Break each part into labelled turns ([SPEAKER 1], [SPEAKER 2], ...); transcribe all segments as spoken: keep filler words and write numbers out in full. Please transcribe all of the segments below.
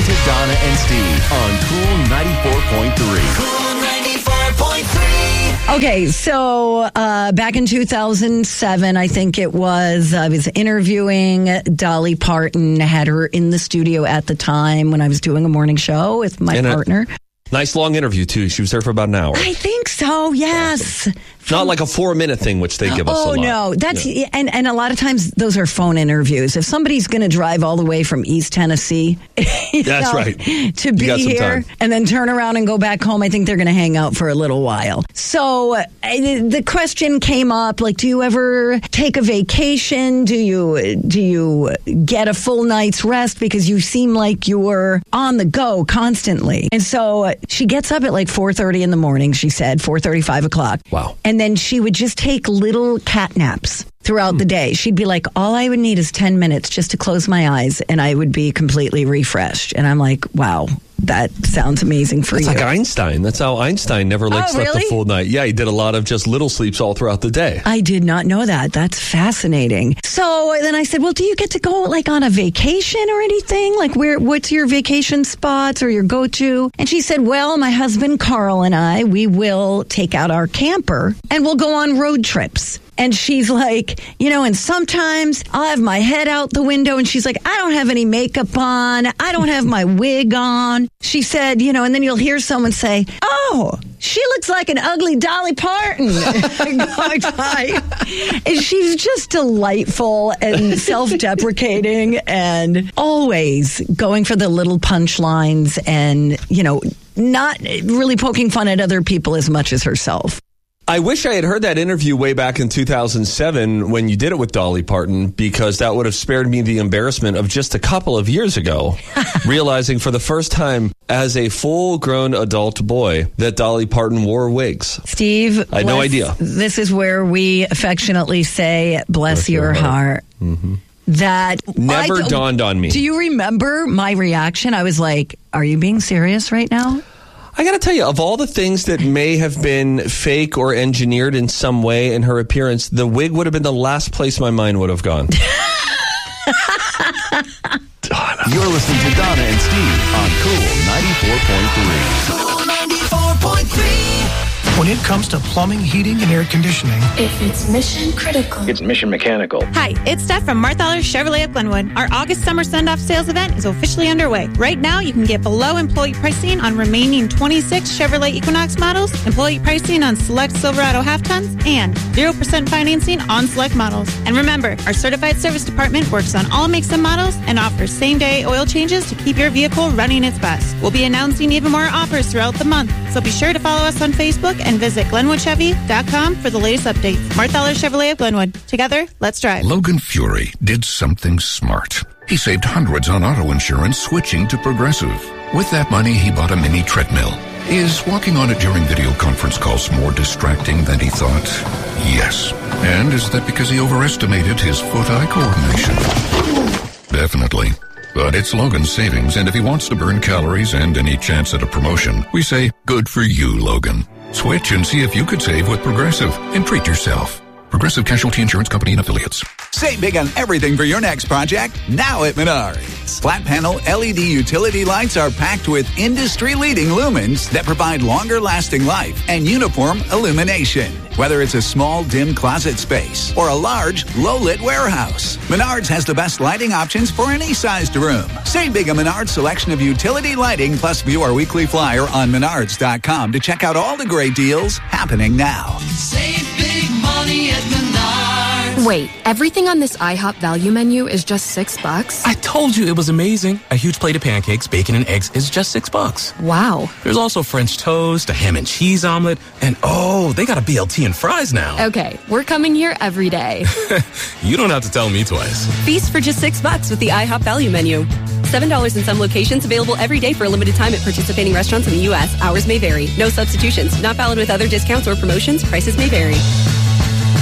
[SPEAKER 1] to Donna and Steve on Cool ninety-four point three.
[SPEAKER 2] Cool ninety-four point three.
[SPEAKER 3] Okay, so uh, back in two thousand seven, I think it was, I was interviewing Dolly Parton, had her in the studio at the time when I was doing a morning show with my
[SPEAKER 4] And a-
[SPEAKER 3] partner.
[SPEAKER 4] Nice long interview, too. She was there for about an hour.
[SPEAKER 3] I think so, yes.
[SPEAKER 4] Not like a four-minute thing, which they give us a
[SPEAKER 3] Oh,
[SPEAKER 4] lot.
[SPEAKER 3] no. That's
[SPEAKER 4] Yeah.
[SPEAKER 3] and, and a lot of times those are phone interviews. If somebody's going to drive all the way from East Tennessee you
[SPEAKER 4] That's
[SPEAKER 3] know,
[SPEAKER 4] right.
[SPEAKER 3] to
[SPEAKER 4] You
[SPEAKER 3] be
[SPEAKER 4] got some
[SPEAKER 3] here
[SPEAKER 4] time.
[SPEAKER 3] and then turn around and go back home, I think they're going to hang out for a little while. So uh, the question came up, like, do you ever take a vacation? Do you do you get a full night's rest? Because you seem like you're on the go constantly. And so uh, she gets up at like four thirty in the morning, she said, four thirty, five o'clock.
[SPEAKER 4] Wow.
[SPEAKER 3] And then she would just take little cat naps throughout the day. She'd be like, all I would need is ten minutes just to close my eyes and I would be completely refreshed. And I'm like, wow, that sounds amazing for
[SPEAKER 4] It's
[SPEAKER 3] you.
[SPEAKER 4] like Einstein. That's how Einstein never like
[SPEAKER 3] Oh,
[SPEAKER 4] slept
[SPEAKER 3] really?
[SPEAKER 4] a full night. Yeah, he did a lot of just little sleeps all throughout the day.
[SPEAKER 3] I did not know that. That's fascinating. So then I said, well, do you get to go like on a vacation or anything? Like where, what's your vacation spots or your go-to? And she said, well, my husband Carl and I, we will take out our camper and we'll go on road trips. And she's like, you know, and sometimes I'll have my head out the window and she's like, I don't have any makeup on. I don't have my wig on. She said, you know, and then you'll hear someone say, oh, she looks like an ugly Dolly Parton. And she's just delightful and self-deprecating and always going for the little punchlines and, you know, not really poking fun at other people as much as herself.
[SPEAKER 4] I wish I had heard that interview way back in two thousand seven when you did it with Dolly Parton, because that would have spared me the embarrassment of just a couple of years ago, realizing for the first time as a full-grown adult boy that Dolly Parton wore wigs.
[SPEAKER 3] Steve,
[SPEAKER 4] I had no
[SPEAKER 3] bless-
[SPEAKER 4] idea.
[SPEAKER 3] This is where we affectionately say, bless,
[SPEAKER 4] Bless
[SPEAKER 3] your,
[SPEAKER 4] your
[SPEAKER 3] heart.
[SPEAKER 4] heart. Mm-hmm.
[SPEAKER 3] That
[SPEAKER 4] Never
[SPEAKER 3] I don't-
[SPEAKER 4] dawned on me.
[SPEAKER 3] Do you remember my reaction? I was like, are you being serious right now?
[SPEAKER 4] I got to tell you, of all the things that may have been fake or engineered in some way in her appearance, the wig would have been the last place my mind would have gone.
[SPEAKER 1] Donna. You're listening to Donna and Steve on Cool ninety-four point three.
[SPEAKER 2] Cool ninety-four point three.
[SPEAKER 5] When it comes to plumbing, heating, and air conditioning,
[SPEAKER 6] If it's mission critical.
[SPEAKER 7] It's Mission Mechanical.
[SPEAKER 8] Hi, it's Steph from Marthaler Chevrolet of Glenwood. Our August summer send-off sales event is officially underway. Right now, you can get below employee pricing on remaining twenty-six Chevrolet Equinox models, employee pricing on select Silverado half-tons, and zero percent financing on select models. And remember, our certified service department works on all makes and models and offers same-day oil changes to keep your vehicle running its best. We'll be announcing even more offers throughout the month, so be sure to follow us on Facebook and visit Glenwood Chevy dot com for the latest updates. Marthaler Chevrolet of Glenwood. Together, let's drive.
[SPEAKER 9] Logan Fury did something smart. He saved hundreds on auto insurance switching to Progressive. With that money, he bought a mini treadmill. Is walking on it during video conference calls more distracting than he thought? Yes. And is that because he overestimated his foot-eye coordination? Definitely. But it's Logan's savings, and if he wants to burn calories and any chance at a promotion, we say, good for you, Logan. Switch and see if you could save with Progressive and treat yourself. Progressive Casualty Insurance Company and Affiliates.
[SPEAKER 10] Save big on everything for your next project now at Menards. Flat panel L E D utility lights are packed with industry-leading lumens that provide longer lasting life and uniform illumination. Whether it's a small, dim closet space or a large, low-lit warehouse, Menards has the best lighting options for any sized room. Save big on Menards' selection of utility lighting, plus view our weekly flyer on menards dot com to check out all the great deals happening now.
[SPEAKER 2] Save big money at Menards.
[SPEAKER 6] Wait, everything on this IHOP value menu is just six bucks?
[SPEAKER 11] I told you it was amazing. A huge plate of pancakes, bacon, and eggs is just six bucks.
[SPEAKER 6] Wow.
[SPEAKER 11] There's also French toast, a ham and cheese omelet, and oh, they got a B L T and fries now.
[SPEAKER 6] Okay, we're coming here every day.
[SPEAKER 11] You don't have to tell me twice.
[SPEAKER 12] Feast for just six bucks with the IHOP value menu. seven dollars in some locations, available every day for a limited time at participating restaurants in the U S. Hours may vary. No substitutions. Not valid with other discounts or promotions. Prices may vary.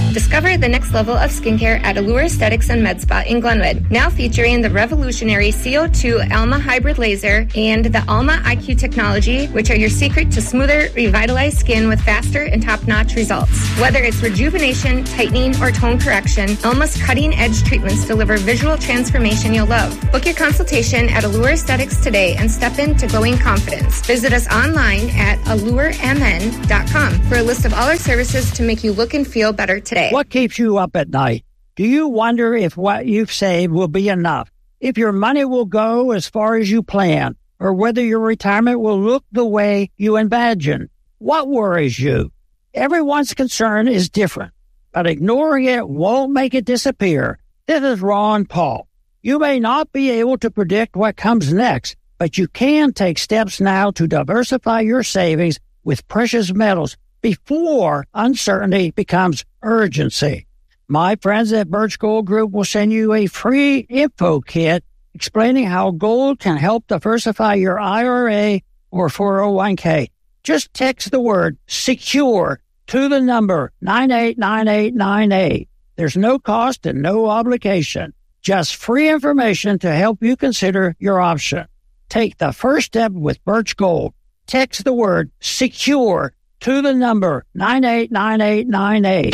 [SPEAKER 7] Discover the next level of skincare at Allure Aesthetics and Med Spa in Glenwood. Now featuring the revolutionary C O two Alma Hybrid Laser and the Alma I Q technology, which are your secret to smoother, revitalized skin with faster and top-notch results. Whether it's rejuvenation, tightening, or tone correction, Alma's cutting-edge treatments deliver visual transformation you'll love. Book your consultation at Allure Aesthetics today and step into glowing confidence. Visit us online at allure m n dot com for a list of all our services to make you look and feel better today.
[SPEAKER 13] What keeps you up at night? Do you wonder if what you've saved will be enough? If your money will go as far as you plan? Or whether your retirement will look the way you imagine? What worries you? Everyone's concern is different, but ignoring it won't make it disappear. This is Ron Paul. You may not be able to predict what comes next, but you can take steps now to diversify your savings with precious metals before uncertainty becomes urgency. My friends at Birch Gold Group will send you a free info kit explaining how gold can help diversify your I R A or four oh one k. Just text the word SECURE to the number nine eight nine eight nine eight. There's no cost and no obligation. Just free information to help you consider your option. Take the first step with Birch Gold. Text the word SECURE to the number nine eight nine eight nine eight.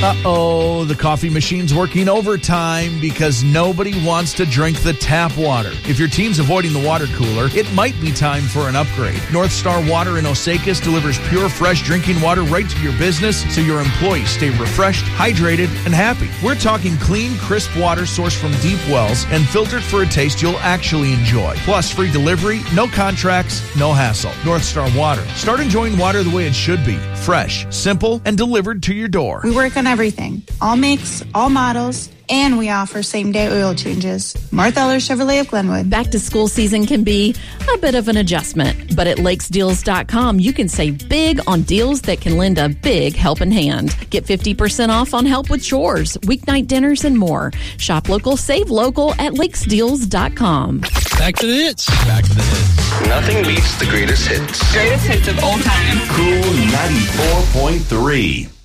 [SPEAKER 14] Uh-oh, the coffee machine's working overtime because nobody wants to drink the tap water. If your team's avoiding the water cooler, it might be time for an upgrade. North Star Water in Osakis delivers pure, fresh drinking water right to your business so your employees stay refreshed, hydrated, and happy. We're talking clean, crisp water sourced from deep wells and filtered for a taste you'll actually enjoy. Plus, free delivery, no contracts, no hassle. North Star Water. Start enjoying water the way it should be. Fresh, simple, and delivered to your door.
[SPEAKER 15] We work on everything. All makes, all models, and we offer same-day oil changes. Martha Eller Chevrolet of Glenwood.
[SPEAKER 16] Back to school season can be a bit of an adjustment, but at lakes deals dot com, you can save big on deals that can lend a big helping hand. Get fifty percent off on help with chores, weeknight dinners, and more. Shop local, save local at lakes deals dot com.
[SPEAKER 17] Back to the hits.
[SPEAKER 1] Back to the hits. Nothing beats the greatest hits.
[SPEAKER 18] Greatest hits of all time.
[SPEAKER 1] Cool ninety-four point three.